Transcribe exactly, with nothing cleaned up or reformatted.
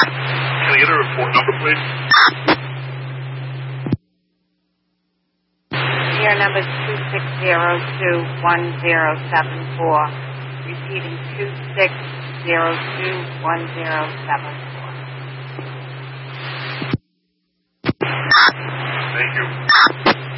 Can I get a report number, please? Year number two six zero two one zero seven four. Repeating two six zero two one zero seven.